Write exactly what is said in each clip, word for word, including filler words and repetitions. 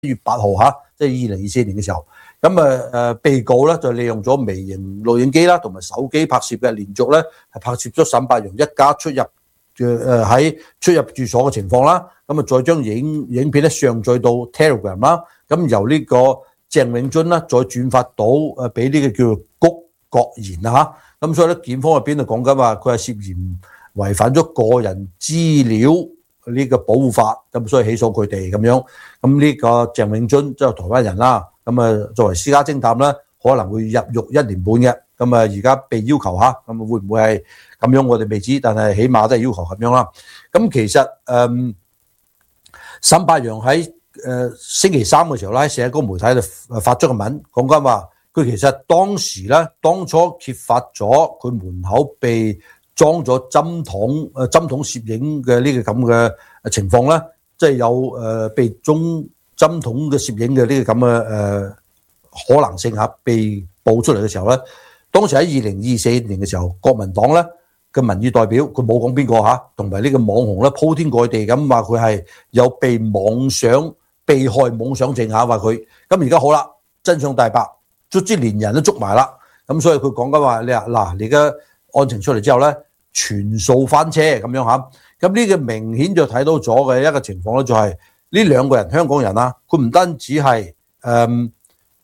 月八號嚇，即係二零二四年嘅時候。咁啊誒被告咧就利用咗微型錄影機啦，同埋手機拍攝嘅，連續咧係拍攝咗沈伯洋一家出入嘅誒喺出入住所嘅情況啦。咁啊再將影影片咧上載到 Telegram 啦。咁由呢個鄭永津啦再轉發到誒俾呢個叫做谷國賢啊嚇。咁所以咧檢方入邊就講緊話佢係涉嫌違反咗個人資料呢個保護法，咁所以起訴佢哋咁樣。咁呢個鄭永津即係台灣人啦。咁啊，作為私家偵探咧，可能會入獄一年半嘅。咁啊，而家被要求嚇，咁會唔會係咁樣？我哋未知，但係起碼都係要求咁樣啦。咁其實誒，沈伯洋喺誒星期三嘅時候咧，喺社交媒體度發咗個文，講緊話佢其實當時咧，當初揭發咗佢門口被裝咗針筒誒針筒攝影嘅呢個咁嘅情況咧，即係有誒被中針筒嘅攝影嘅呢個咁嘅誒可能性嚇被報出嚟嘅時候咧，當時喺二零二四年嘅時候，國民黨咧嘅民意代表佢冇講邊個嚇，同埋呢個網紅咧鋪天蓋地咁話佢係有被妄想被害妄想症嚇，話佢咁而家好啦，真相大白，卒之連人都捉埋啦，咁所以佢講緊話你話嗱，你嘅案情出嚟之後咧，全數翻車咁樣嚇，咁呢個明顯就睇到咗嘅一個情況咧，就係。呢兩個人香港人啊，佢唔單止係誒、嗯、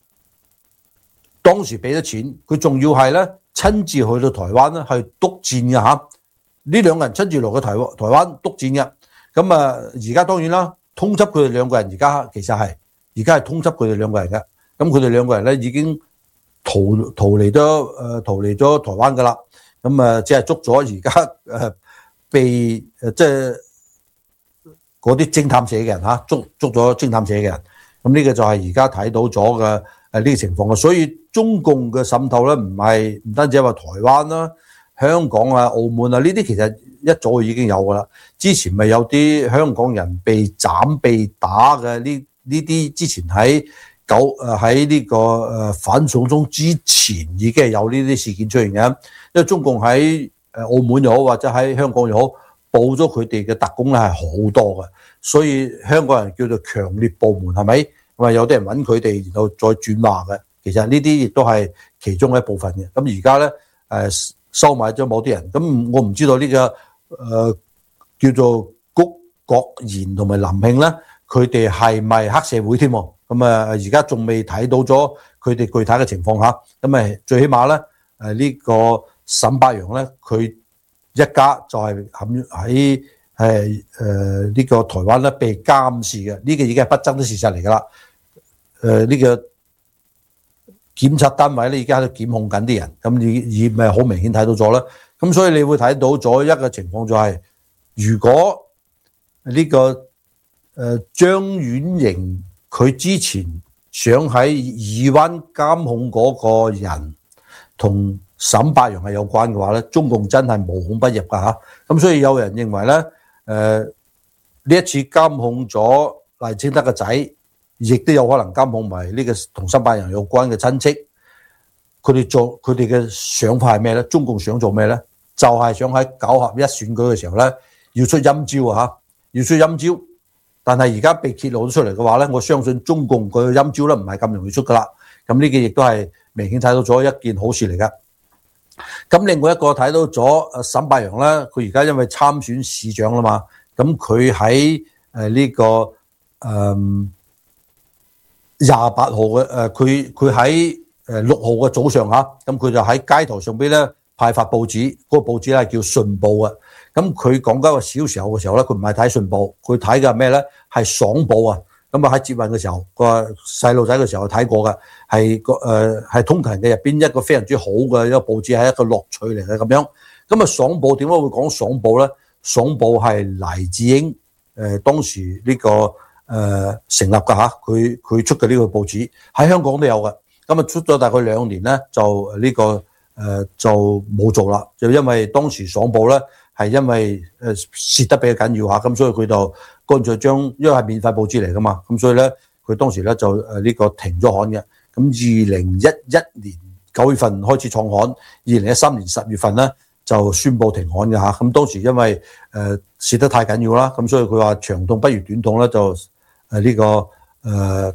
當時俾咗錢，佢仲要係咧親自去到台灣咧係督戰嘅嚇。呢兩個人親自落去台灣台灣督戰嘅。咁啊，而家當然啦，通緝佢哋兩個人，而家其實係而家係通緝佢哋兩個人嘅。咁佢哋兩個人咧已經逃逃離咗誒逃離咗台灣噶啦。咁啊，只係捉咗而家誒被誒即係。嗰啲偵探社嘅人嚇，捉捉咗偵探社嘅人，咁呢個就係而家睇到咗嘅誒呢個情況嘅。所以中共嘅滲透咧，唔係唔單止係話台灣啦、香港啊、澳門啊呢啲，其實一早已經有噶啦。之前咪有啲香港人被斬被打嘅呢呢啲，之前喺九誒喺呢個誒反送中之前已經係有呢啲事件出現嘅。因為中共喺誒澳門又好或者喺香港又好，報咗佢哋嘅特工咧係好多嘅，所以香港人叫做強烈部門係咪？咁啊有啲人揾佢哋，然後再轉話嘅。其實呢啲亦都係其中一部分嘅。咁而家咧誒收買咗某啲人，咁我唔知道呢、這個誒、呃、叫做谷國賢同埋林慶咧，佢哋係咪黑社會添？咁啊而家仲未睇到咗佢哋具體嘅情況下，咁啊最起碼咧誒呢、這個沈伯洋咧佢。一家就係喺喺誒誒呢個台灣咧被監視嘅，呢、這個已經係不爭的事實嚟㗎啦。誒、呃、呢、這個檢察單位咧，而家喺度檢控緊啲人，咁而而咪好明顯睇到咗啦。咁所以你會睇到咗一個情況就係、是，如果呢、這個誒、呃、張婉瑩佢之前想喺宜灣監控嗰個人同沈伯洋係有關嘅話咧，中共真係無孔不入噶嚇。咁所以有人認為咧，誒、呃、呢一次監控咗賴清德嘅仔，亦都有可能監控埋呢個同沈伯洋有關嘅親戚。佢哋做佢哋嘅想法係咩咧？中共想做咩咧？就係、是、想喺九合一選舉嘅時候咧，要出陰招啊嚇，要出陰招。但係而家被揭露咗出嚟嘅話咧，我相信中共佢嘅陰招咧唔係咁容易出噶啦。咁呢個亦都係明顯睇到咗一件好事嚟噶。咁另外一個睇到咗沈伯洋咧，佢而家因為參選市長啦嘛，咁佢喺誒呢個誒廿八號嘅誒，佢佢喺誒六號嘅早上嚇，咁佢就喺街頭上邊咧派發報紙，嗰、那個報紙咧叫《信報》啊。咁佢講緊個小時候嘅時候咧，佢唔係睇《信報》，佢睇嘅係咩咧？係《爽報》啊。咁啊喺接運嘅時候，個細路仔嘅時候睇過嘅，係個誒係通勤嘅入邊一個非常之好嘅一個報紙，係一個樂趣嚟嘅咁樣。咁啊爽報點解會講爽報咧？爽報係黎智英誒、呃、當時呢、這個誒、呃、成立嘅嚇，佢佢出嘅呢個報紙喺香港都有嘅。咁啊出咗大概兩年咧，就呢、這個誒、呃、就冇做啦，就因為當時爽報咧係因為誒蝕得比較緊要嚇，咁所以佢就乾脆將，因為係免費報紙嚟噶嘛，咁所以咧佢當時咧就誒呢個停咗刊嘅。咁二零一一年九月份開始創刊，二零一三年十月份咧就宣布停刊嘅嚇。咁當時因為誒蝕得太緊要啦，咁所以佢話長痛不如短痛咧，就誒呢個誒